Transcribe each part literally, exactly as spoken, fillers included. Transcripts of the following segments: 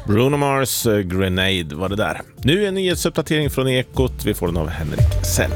Bruno Mars, uh, Grenade var det där. Nu en nyhetsuppdatering från Ekot. Vi får den av Henrik Sell.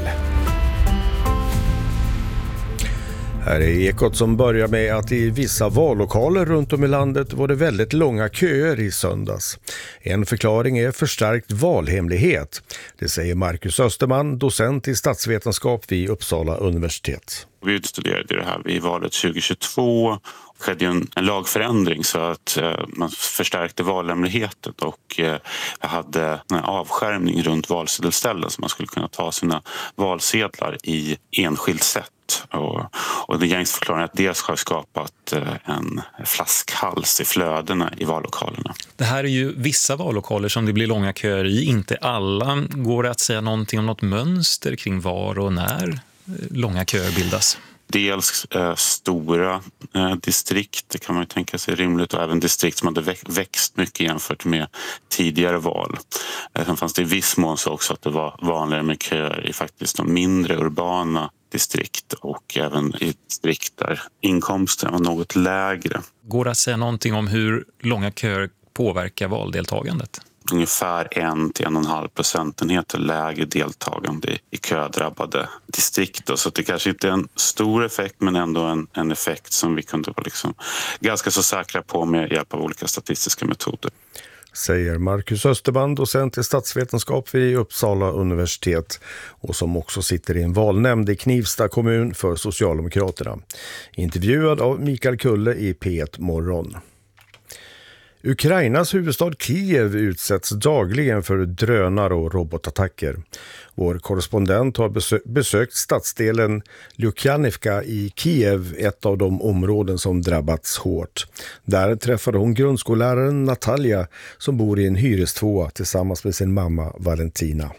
Här är Ekot som börjar med att i vissa vallokaler runt om i landet var det väldigt långa köer i söndags. En förklaring är förstärkt valhemlighet. Det säger Marcus Österman, docent i statsvetenskap vid Uppsala universitet. Vi utstuderade det här vid valet tjugohundratjugotvå. Det skedde en, en lagförändring så att eh, man förstärkte valhemligheten och eh, hade en avskärmning runt valsedelställen så man skulle kunna ta sina valsedlar i enskilt sätt. Och, och det gängsförklarar att det har skapat eh, en flaskhals i flödena i vallokalerna. Det här är ju vissa vallokaler som det blir långa köer i, inte alla. Går det att säga någonting om något mönster kring var och när långa köer bildas? Dels eh, stora eh, distrikt, det kan man ju tänka sig rimligt, och även distrikt som hade växt mycket jämfört med tidigare val. Eh, sen fanns det i viss mån så också att det var vanligare med köer i faktiskt de mindre urbana distrikt och även i distrikt där inkomsten var något lägre. Går det att säga någonting om hur långa köer påverkar valdeltagandet? Ungefär en till en och en halv procentenheter lägre deltagande i ködrabbade distrikt. Så det kanske inte är en stor effekt men ändå en, en effekt som vi kunde vara liksom ganska så säkra på med hjälp av olika statistiska metoder. Säger Marcus Österman, docent i statsvetenskap vid Uppsala universitet och som också sitter i en valnämnd i Knivsta kommun för Socialdemokraterna. Intervjuad av Mikael Kulle i P ett Morgon. Ukrainas huvudstad Kiev utsätts dagligen för drönar- och robotattacker. Vår korrespondent har besö- besökt stadsdelen Lukjanivka i Kiev, ett av de områden som drabbats hårt. Där träffade hon grundskolläraren Natalia som bor i en hyrestvåa tillsammans med sin mamma Valentina.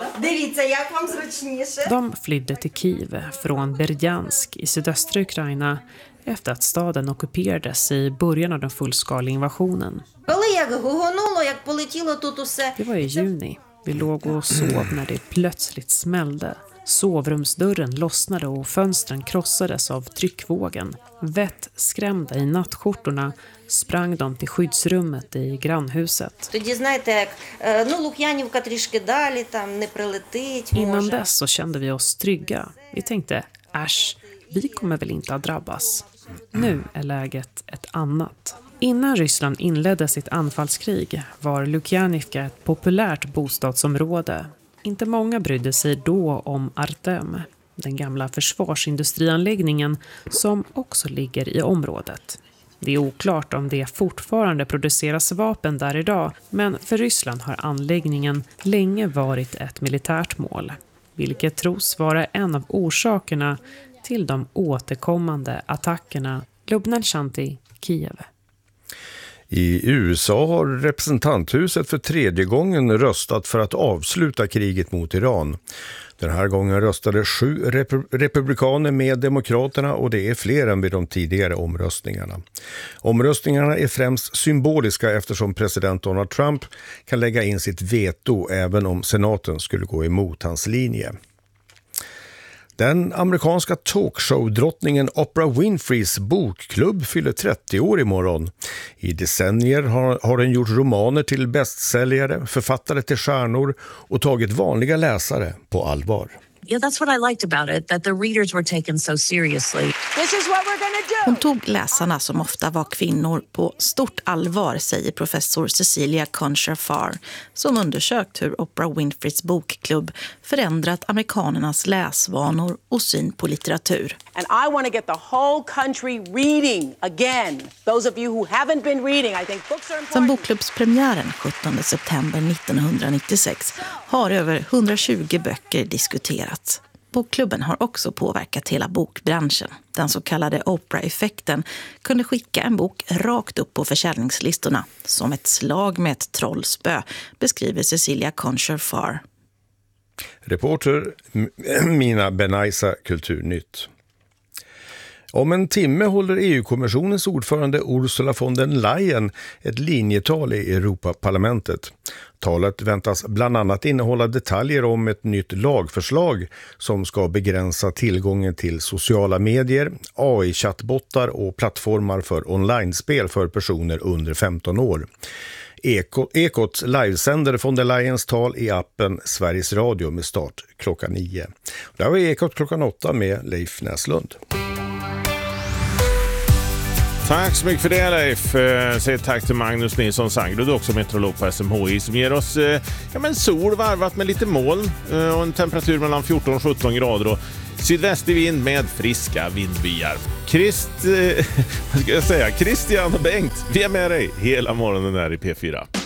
De flydde till Kiev från Berdjansk i sydöstra Ukraina efter att staden ockuperades i början av den fullskaliga invasionen. Det var i juni. Vi låg och sov när det plötsligt smällde. Sovrumsdörren lossnade och fönstren krossades av tryckvågen. Vettskrämda i nattskjortorna sprang de till skyddsrummet i grannhuset. Innan dess så kände vi oss trygga. Vi tänkte, äsch, vi kommer väl inte att drabbas. Nu är läget ett annat. Innan Ryssland inledde sitt anfallskrig var Lukjanivka ett populärt bostadsområde. Inte många brydde sig då om Artem, den gamla försvarsindustrianläggningen som också ligger i området. Det är oklart om det fortfarande produceras vapen där idag, men för Ryssland har anläggningen länge varit ett militärt mål, vilket tros vara en av orsakerna till de återkommande attackerna. Lubnan Shanti, Kiev. I U S A har representanthuset för tredje gången röstat för att avsluta kriget mot Iran. Den här gången röstade sju rep- republikaner med demokraterna och det är fler än vid de tidigare omröstningarna. Omröstningarna är främst symboliska eftersom president Donald Trump kan lägga in sitt veto även om senaten skulle gå emot hans linje. Den amerikanska talkshow-drottningen Oprah Winfreys bokklubb fyller trettio år imorgon. I decennier har, har den gjort romaner till bästsäljare, författare till stjärnor och tagit vanliga läsare på allvar. Yeah, that's what I liked about it, that the readers were taken so seriously. This is what we're gonna do. Hon tog läsarna, som ofta var kvinnor, på stort allvar, säger professor Cecilia Concher-Farr, som undersökt hur Oprah Winfreys bokklubb förändrat amerikanernas läsvanor och syn på litteratur. And I want to get the whole country reading again. Those of you who haven't been reading, I think books are important. Sedan bokklubbspremiären sjuttonde september nittonhundranittiosex har över hundratjugo böcker diskuterats. Bokklubben har också påverkat hela bokbranschen. Den så kallade Oprah-effekten kunde skicka en bok rakt upp på försäljningslistorna som ett slag med ett trollspö, beskriver Cecilia Concher-Farr. Reporter Mina Benaisa, Kulturnytt. Om en timme håller E U-kommissionens ordförande Ursula von der Leyen ett linjetal i Europaparlamentet. Talet väntas bland annat innehålla detaljer om ett nytt lagförslag som ska begränsa tillgången till sociala medier, A I-chattbottar och plattformar för online-spel för personer under femton år. Eko, Ekots livesändare von der Leyens tal i appen Sveriges Radio med start klockan nio. Där var Ekot klockan åtta med Leif Näslund. Tack så mycket för det, Leif. Eh, säg tack till Magnus Nilsson Sangro, du är också meteorolog på S M H I, som ger oss eh, ja, men sol varvat med lite moln eh, och en temperatur mellan fjorton och sjutton grader och sydvästlig vind med friska vindbyar. Christ, eh, vad ska jag säga? Christian och Bengt, vi är med dig hela morgonen här i P fyra.